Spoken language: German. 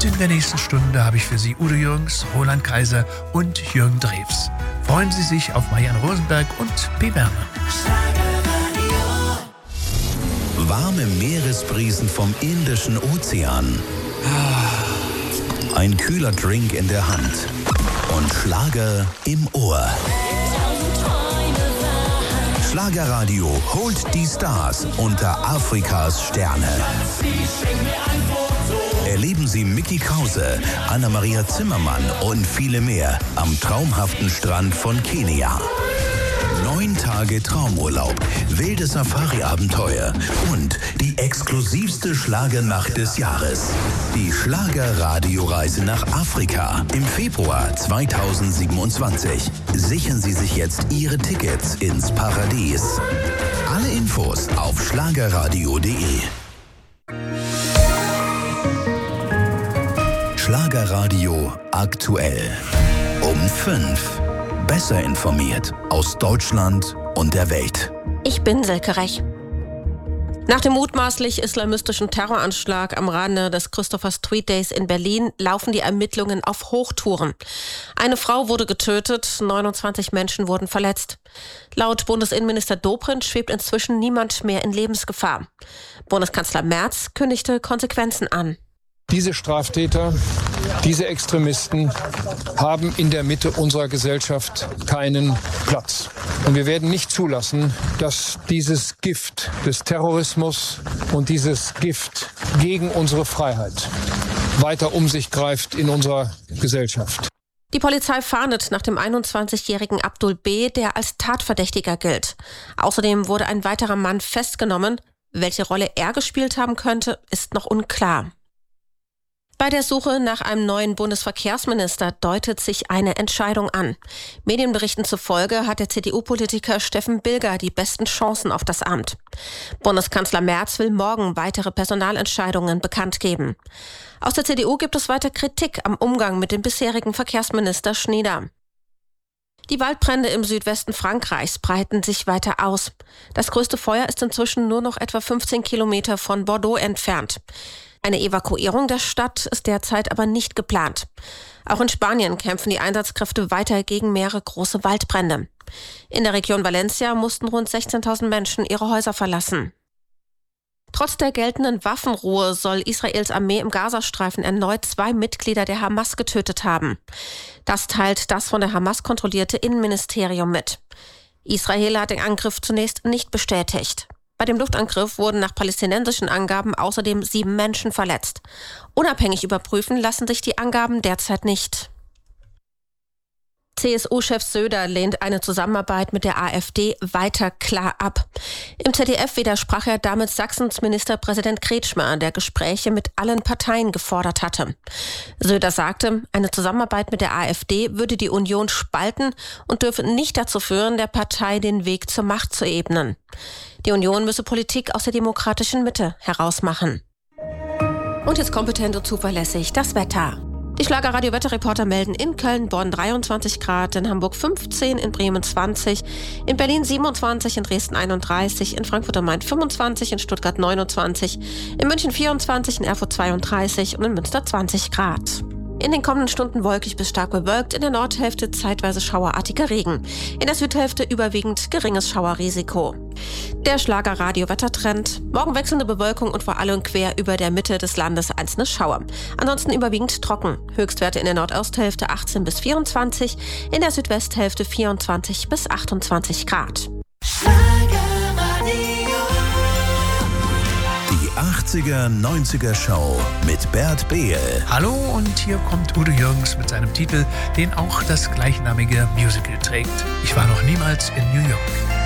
in der nächsten Stunde habe ich für Sie Udo Jürgens, Roland Kaiser und Jürgen Drews. Freuen Sie sich auf Marianne Rosenberg und P. Werner. Warme Meeresbrisen vom Indischen Ozean. Ein kühler Drink in der Hand und Schlager im Ohr. Schlagerradio holt die Stars unter Afrikas Sterne. Erleben Sie Micky Krause, Anna-Maria Zimmermann und viele mehr am traumhaften Strand von Kenia. 9 Tage Traumurlaub, wilde Safari-Abenteuer und die exklusivste Schlagernacht des Jahres. Die Schlagerradioreise nach Afrika im Februar 2027. Sichern Sie sich jetzt Ihre Tickets ins Paradies. Alle Infos auf schlagerradio.de. Schlagerradio aktuell. Um 5. Besser informiert aus Deutschland und der Welt. Ich bin Silke Rech. Nach dem mutmaßlich islamistischen Terroranschlag am Rande des Christopher Street Days in Berlin laufen die Ermittlungen auf Hochtouren. Eine Frau wurde getötet, 29 Menschen wurden verletzt. Laut Bundesinnenminister Dobrindt schwebt inzwischen niemand mehr in Lebensgefahr. Bundeskanzler Merz kündigte Konsequenzen an. Diese Straftäter, diese Extremisten haben in der Mitte unserer Gesellschaft keinen Platz. Und wir werden nicht zulassen, dass dieses Gift des Terrorismus und dieses Gift gegen unsere Freiheit weiter um sich greift in unserer Gesellschaft. Die Polizei fahndet nach dem 21-jährigen Abdul B., der als Tatverdächtiger gilt. Außerdem wurde ein weiterer Mann festgenommen. Welche Rolle er gespielt haben könnte, ist noch unklar. Bei der Suche nach einem neuen Bundesverkehrsminister deutet sich eine Entscheidung an. Medienberichten zufolge hat der CDU-Politiker Steffen Bilger die besten Chancen auf das Amt. Bundeskanzler Merz will morgen weitere Personalentscheidungen bekannt geben. Aus der CDU gibt es weiter Kritik am Umgang mit dem bisherigen Verkehrsminister Schneider. Die Waldbrände im Südwesten Frankreichs breiten sich weiter aus. Das größte Feuer ist inzwischen nur noch etwa 15 Kilometer von Bordeaux entfernt. Eine Evakuierung der Stadt ist derzeit aber nicht geplant. Auch in Spanien kämpfen die Einsatzkräfte weiter gegen mehrere große Waldbrände. In der Region Valencia mussten rund 16.000 Menschen ihre Häuser verlassen. Trotz der geltenden Waffenruhe soll Israels Armee im Gazastreifen erneut 2 Mitglieder der Hamas getötet haben. Das teilt das von der Hamas kontrollierte Innenministerium mit. Israel hat den Angriff zunächst nicht bestätigt. Bei dem Luftangriff wurden nach palästinensischen Angaben außerdem 7 Menschen verletzt. Unabhängig überprüfen lassen sich die Angaben derzeit nicht. CSU-Chef Söder lehnt eine Zusammenarbeit mit der AfD weiter klar ab. Im ZDF widersprach er damit Sachsens Ministerpräsident Kretschmer, der Gespräche mit allen Parteien gefordert hatte. Söder sagte, eine Zusammenarbeit mit der AfD würde die Union spalten und dürfe nicht dazu führen, der Partei den Weg zur Macht zu ebnen. Die Union müsse Politik aus der demokratischen Mitte herausmachen. Und jetzt kompetent und zuverlässig das Wetter. Die Schlagerradio-Wetterreporter melden in Köln, Bonn 23 Grad, in Hamburg 15, in Bremen 20, in Berlin 27, in Dresden 31, in Frankfurt am Main 25, in Stuttgart 29, in München 24, in Erfurt 32 und in Münster 20 Grad. In den kommenden Stunden wolkig bis stark bewölkt, in der Nordhälfte zeitweise schauerartiger Regen. In der Südhälfte überwiegend geringes Schauerrisiko. Der Schlagerradio-Wettertrend. Morgen wechselnde Bewölkung und vor allem quer über der Mitte des Landes einzelne Schauer. Ansonsten überwiegend trocken. Höchstwerte in der Nordosthälfte 18 bis 24, in der Südwesthälfte 24 bis 28 Grad. Die 80er, 90er Show mit Bert Behl. Hallo, und hier kommt Udo Jürgens mit seinem Titel, den auch das gleichnamige Musical trägt. Ich war noch niemals in New York.